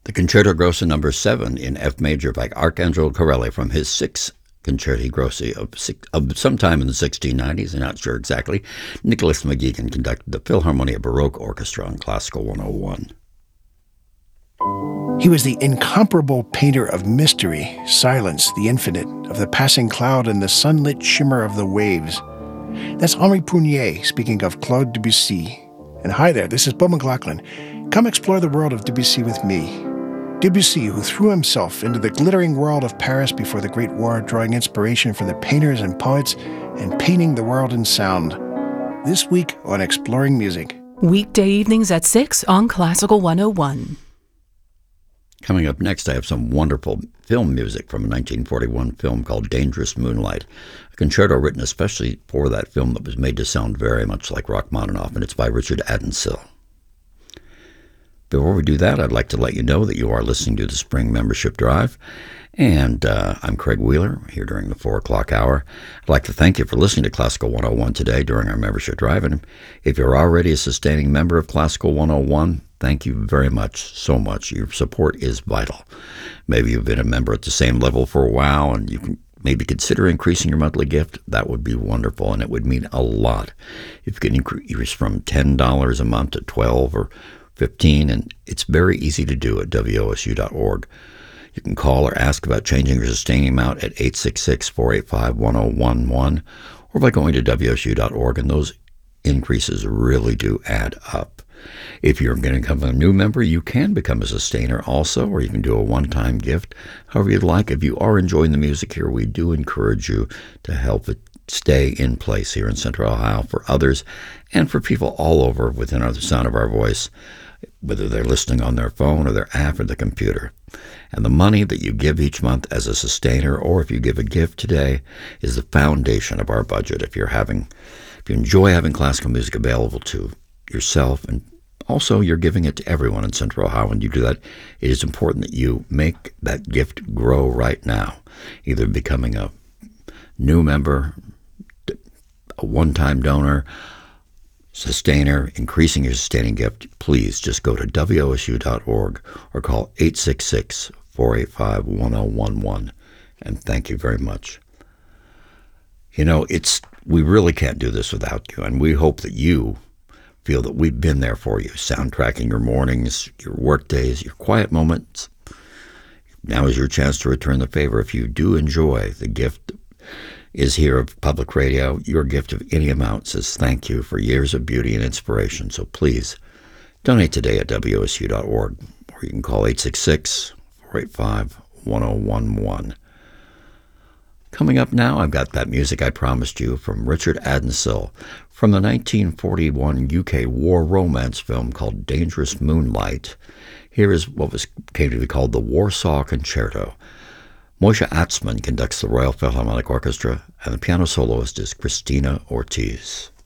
The Concerto Grosso number 7 in F major by Arcangelo Corelli from his 6 Concerti Grossi of sometime in the 1690s, I'm not sure exactly. Nicholas McGeegan conducted the Philharmonia Baroque Orchestra on Classical 101. He was the incomparable painter of mystery, silence, the infinite, of the passing cloud and the sunlit shimmer of the waves. That's Henri Prunier speaking of Claude Debussy. And hi there, this is Beau McLaughlin. Come explore the world of Debussy with me. Debussy, who threw himself into the glittering world of Paris before the Great War, drawing inspiration from the painters and poets and painting the world in sound. This week on Exploring Music. Weekday evenings at 6 on Classical 101. Coming up next, I have some wonderful film music from a 1941 film called Dangerous Moonlight, a concerto written especially for that film that was made to sound very much like Rachmaninoff, and it's by Richard Addensill. Before we do that, I'd like to let you know that you are listening to the Spring Membership Drive, and I'm Craig Wheeler, here during the 4 o'clock hour. I'd like to thank you for listening to Classical 101 today during our Membership Drive, and if you're already a sustaining member of Classical 101, thank you very much, so much. Your support is vital. Maybe you've been a member at the same level for a while, and you can maybe consider increasing your monthly gift. That would be wonderful, and it would mean a lot. If you can increase from $10 a month to $12 or $15, and it's very easy to do at WOSU.org. You can call or ask about changing your sustaining amount at 866-485-1011 or by going to WOSU.org, and those increases really do add up. If you're going to become a new member, you can become a sustainer also, or you can do a one-time gift, however you'd like. If you are enjoying the music here, we do encourage you to help it stay in place here in Central Ohio for others and for people all over within the sound of our voice, whether they're listening on their phone or their app or the computer. And the money that you give each month as a sustainer, or if you give a gift today, is the foundation of our budget. If you enjoy having classical music available to yourself, and also you're giving it to everyone in Central Ohio, when you do that, it is important that you make that gift grow right now, either becoming a new member, a one-time donor, sustainer, increasing your sustaining gift. Please just go to WOSU.org or call 866-485-1011. And thank you very much. You know, we really can't do this without you, and we hope that you feel that we've been there for you, soundtracking your mornings, your work days, your quiet moments. Now is your chance to return the favor. If you do enjoy the gift is here of public radio, your gift of any amount says thank you for years of beauty and inspiration. So please donate today at WOSU.org, or you can call 866-485-1011. Coming up now, I've got that music I promised you from Richard Addensill from the 1941 UK war romance film called Dangerous Moonlight. Here is what came to be called the Warsaw Concerto. Moshe Atzman conducts the Royal Philharmonic Orchestra, and the piano soloist is Christina Ortiz.